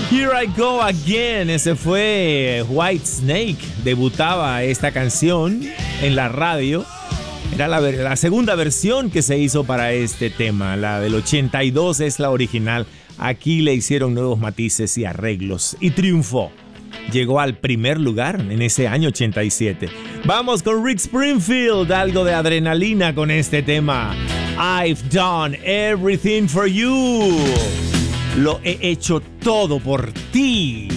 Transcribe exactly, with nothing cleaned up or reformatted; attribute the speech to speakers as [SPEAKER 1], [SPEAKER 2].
[SPEAKER 1] Here I Go Again, ese fue White Snake. Debutaba esta canción en la radio. Era la, la segunda versión que se hizo para este tema. La del ochenta y dos es la original. Aquí le hicieron nuevos matices y arreglos y triunfó. Llegó al primer lugar en ese año ochenta y siete. Vamos con Rick Springfield, algo de adrenalina con este tema. I've done everything for you. Lo he hecho todo por ti.